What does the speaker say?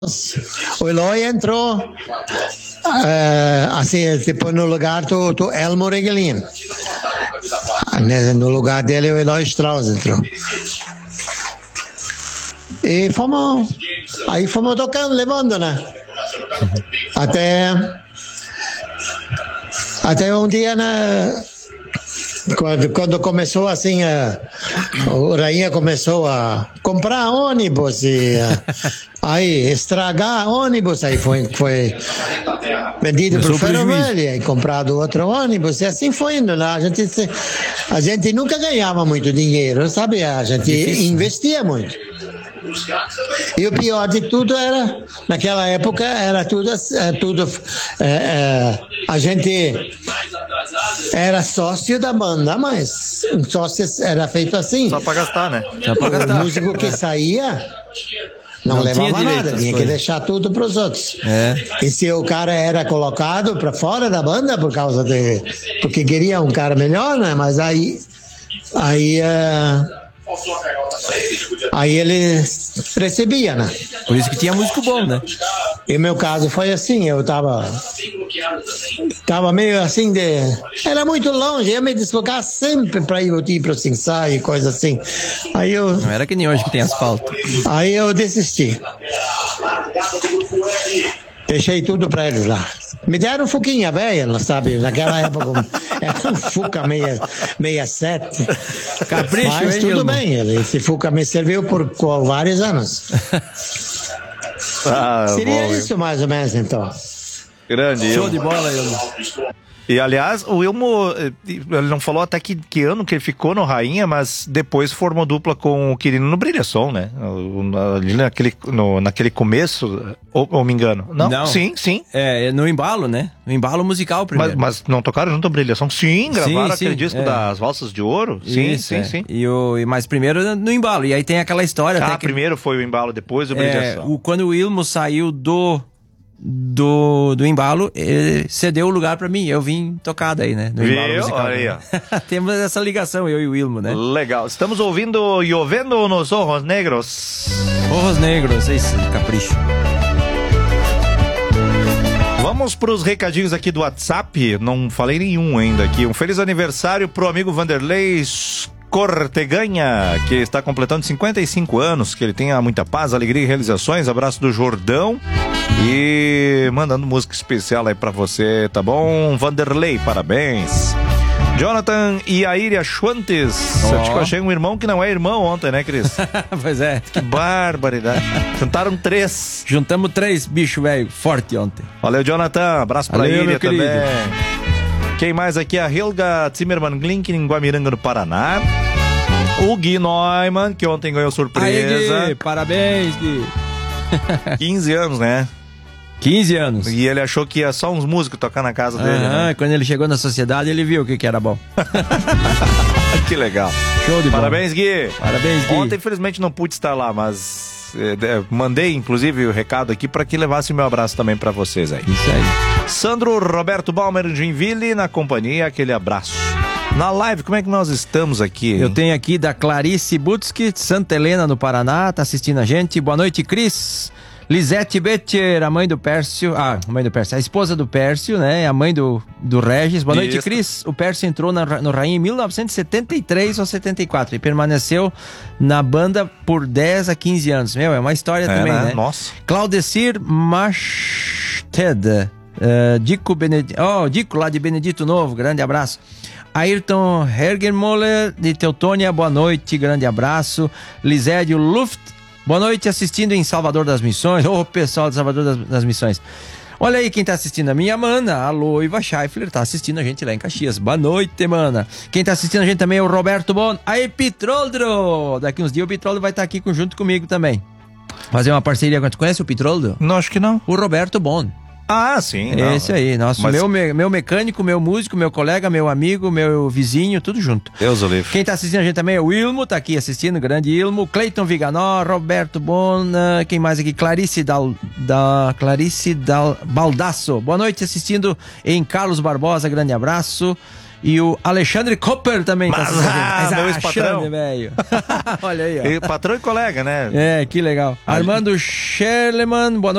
o Eloy entrou assim, tipo no lugar do Elmo Reguilin. No lugar dele o Eloy Strauss entrou. E fomos tocando, levando, né? Até um dia, né? Quando começou assim, o Rainha começou a comprar ônibus e aí estragar ônibus, aí foi vendido para o Ferroviária e comprado outro ônibus e assim foi indo lá. A gente nunca ganhava muito dinheiro, sabe? A gente investia muito. E o pior de tudo era, naquela época, era tudo a gente era sócio da banda, mas um sócio era feito assim. Só para gastar, né? O músico que saía não levava nada, tinha que deixar tudo para os outros. E se o cara era colocado para fora da banda porque queria um cara melhor, né? Mas aí ele recebia, né? Por isso que tinha músico bom, né? E o meu caso foi assim, eu tava meio assim era muito longe, eu ia me deslocar sempre para ir para o ensaios e coisa assim. Não era que nem hoje que tem asfalto. Aí eu desisti. Deixei tudo para eles lá. Me deram um Fuquinha velha, sabe? Naquela época era um Fuca 67. Capricho, mas tudo bem, esse Fuca me serviu por vários anos. Seria bom, isso mais ou menos, então. Grande. Show de bola, Ilmo. E aliás, o Ilmo, ele não falou até que ano que ele ficou no Rainha, mas depois formou dupla com o Quirino no Brilhação, né? Ali naquele começo, ou me engano? Não? Sim. No embalo, né? No embalo musical primeiro. Mas não tocaram junto a Brilhação? Sim, gravaram aquele disco das Valsas de Ouro? Sim. Mas primeiro no embalo, e aí tem aquela história... Primeiro foi o embalo, depois o Brilhação. Quando o Ilmo saiu do embalo, ele cedeu o lugar pra mim, eu vim tocar daí, né? No embalo musical. Olha aí, temos essa ligação, eu e o Ilmo, né? Legal, estamos ouvindo Llovendo nos Ojos Negros. Ojos Negros, esse capricho. Vamos pros recadinhos aqui do WhatsApp, não falei nenhum ainda aqui. Um feliz aniversário pro amigo Vanderlei Corteganha, que está completando 55 anos, que ele tenha muita paz, alegria e realizações. Abraço do Jordão e mandando música especial aí pra você, tá bom? Vanderlei, parabéns. Jonathan e a Iria Schwantes. Eu achei um irmão que não é irmão ontem, né, Cris? Pois é. Que barbaridade. Juntaram 3. Juntamos 3 bicho velho forte ontem. Valeu, Jonathan. Abraço pra Iria também. Quem mais aqui? A Helga Zimmermann Glink, em Guamiranga, no Paraná. O Gui Neumann, que ontem ganhou surpresa. Aí, Gui, parabéns, Gui. 15 anos, né? 15 anos. E ele achou que ia só uns músicos tocar na casa dele, né? Quando ele chegou na sociedade, ele viu o que era bom. Que legal. Show de bola. Parabéns, Gui. Parabéns, Gui. Ontem, infelizmente, não pude estar lá, mas mandei, inclusive, o recado aqui para que levasse o meu abraço também para vocês aí. Isso aí. Sandro Roberto Balmer, Joinville, na companhia, aquele abraço. Na live, como é que nós estamos aqui? Eu tenho aqui da Clarice Butzki, Santa Helena, no Paraná, tá assistindo a gente. Boa noite, Cris. Lisete Betcher, a mãe do Pércio. Mãe do Pércio, a esposa do Pércio, né? A mãe do Regis. Boa noite, Cris. O Pércio entrou no Rainha em 1973 ou 74 e permaneceu na banda por 10 a 15 anos. Meu, é uma história também, né? Nossa. Claudecir Machted, Dico lá de Benedito Novo, grande abraço. Ayrton Hergenmoller de Teutônia, boa noite, grande abraço. Lisédio Luft, boa noite, assistindo em Salvador das Missões. Pessoal de Salvador das Missões. Olha aí quem tá assistindo, a minha mana, a Loiva Scheifler, tá assistindo a gente lá em Caxias. Boa noite, mana. Quem tá assistindo a gente também é o Roberto Bon. Aí, Pitroldro! Daqui uns dias o Pitroldro vai estar aqui junto comigo também. Fazer uma parceria. Tu conhece o Pitroldro? Não, acho que não. O Roberto Bon. Sim. Esse aí, nosso, meu mecânico, meu músico, meu colega, meu amigo, meu vizinho, tudo junto. Deus o livre. Quem tá assistindo a gente também é o Ilmo, tá aqui assistindo, grande Ilmo, Cleiton Viganó, Roberto Bona, quem mais aqui? Clarice Baldasso. Boa noite, assistindo em Carlos Barbosa, grande abraço. E o Alexandre Copper também tá assistindo. Meu ex-patrão. Velho. Olha aí, ó. Patrão e colega, né? Que legal. Armando Scherleman, boa noite.